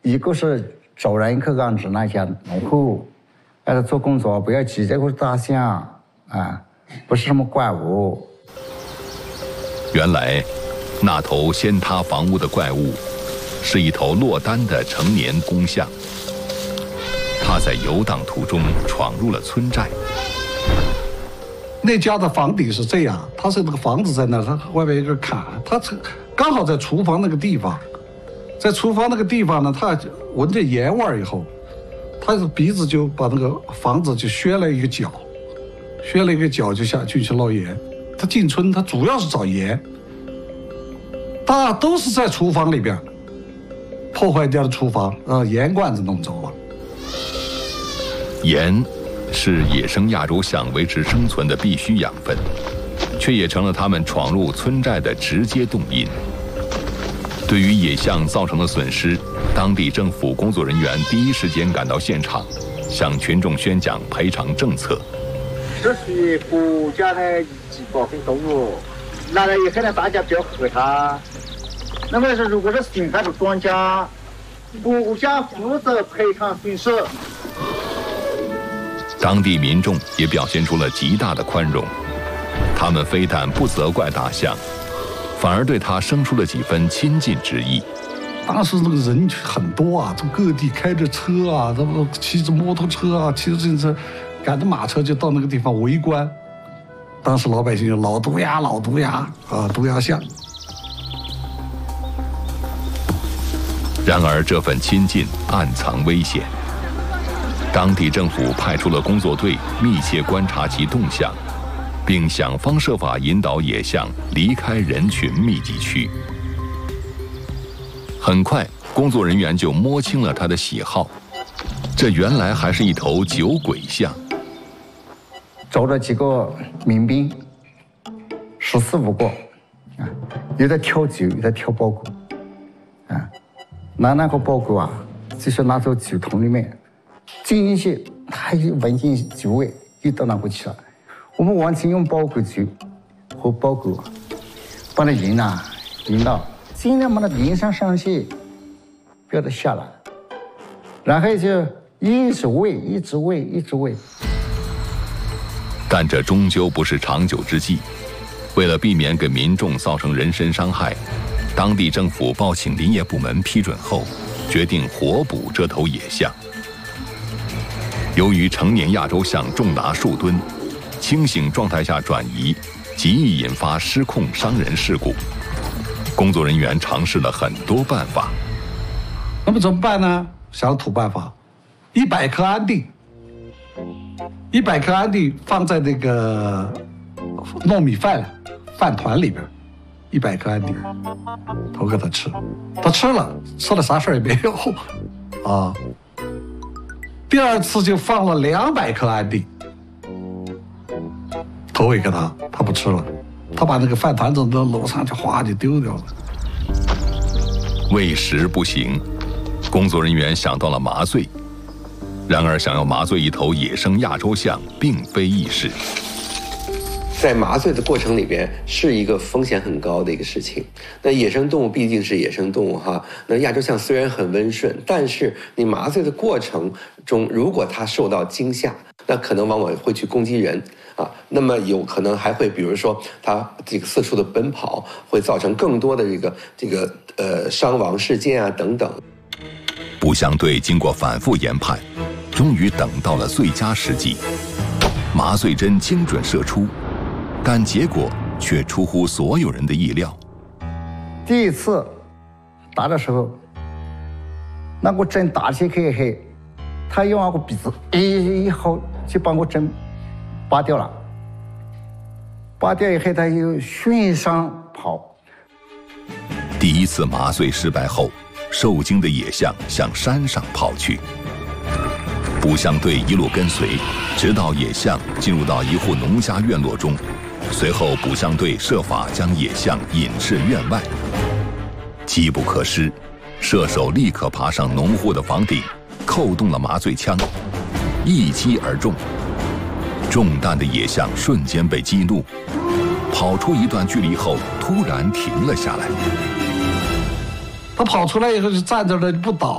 一个是找人去安置那些农户，做工作不要急，这个是大象啊，不是什么怪物。 原来，那头掀塌房屋的怪物，是一头落单的成年公象。它在游荡途中闯入了村寨。 那家的房顶是这样，它是那个房子在那，它外面有个坎，它刚好在厨房那个地方，在厨房那个地方呢，它闻着盐味以后，它的鼻子就把那个房子就削了一个角，削了一个角就下去捞盐。它进村，它主要是找盐，大都是在厨房里边破坏掉了厨房，盐罐子弄走了。 盐是野生亚洲象维持生存的必须养分，却也成了它们闯入村寨的直接动因。对于野象造成的损失，当地政府工作人员第一时间赶到现场，向群众宣讲赔偿政策。 这是国家的一级保护动物，拿来以后呢，大家不要害它。那么是如果是侵害了庄稼，国家负责赔偿损失。 当地民众也表现出了极大的宽容，他们非但不责怪大象，反而对它生出了几分亲近之意。 当时那个人很多啊，从各地开着车啊，他们骑着摩托车啊，骑着自行车，赶着马车就到那个地方围观。当时老百姓就老毒牙啊，毒牙象。 然而这份亲近暗藏危险。当地政府派出了工作队，密切观察其动向，并想方设法引导野象离开人群密集区。很快，工作人员就摸清了它的喜好，这原来还是一头酒鬼象。 找了几个民兵，14、15个，啊，有的挑酒，有的挑包谷，啊，拿那个包谷啊，就是拿到酒桶里面。进进去，他一闻见酒味，又到那过去了。我们完全用包谷酒和包谷，把那引到尽量把它引上去，不要它下来。然后就一直喂。 但这终究不是长久之计。为了避免给民众造成人身伤害，当地政府报请林业部门批准后，决定活捕这头野象。由于成年亚洲象重达数吨，清醒状态下转移，极易引发失控伤人事故。工作人员尝试了很多办法。 那么怎么办呢？想了土办法，100颗安定，100颗安定放在那个糯米饭团里边，100颗安定，投给他吃，他吃了啥事儿也没有啊。第二次就放了200颗安定，投一个他不吃了，他把那个饭团子到楼上就丢掉了。 喂食不行，工作人员想到了麻醉。然而，想要麻醉一头野生亚洲象并非易事。 在麻醉的过程里边是一个风险很高的一个事情。那野生动物毕竟是野生动物哈，那亚洲象虽然很温顺，但是你麻醉的过程中，如果它受到惊吓，那可能往往会去攻击人啊。那么有可能还会，比如说它这个四处的奔跑，会造成更多的这个伤亡事件啊等等。 捕象队经过反复研判，终于等到了最佳时机，麻醉针精准射出。但结果却出乎所有人的意料。 第一次打的时候，那个针打起去，他用那个鼻子一吼就把我针拔掉了。拔掉以后，他又循上跑。 第一次麻醉失败后，受惊的野象向山上跑去。捕象队一路跟随，直到野象进入到一户农家院落中。随后，捕象队设法将野象引至院外。机不可失，射手立刻爬上农户的房顶，扣动了麻醉枪，一击而中。中弹的野象瞬间被激怒，跑出一段距离后，突然停了下来。 他跑出来以后就站在那儿不倒。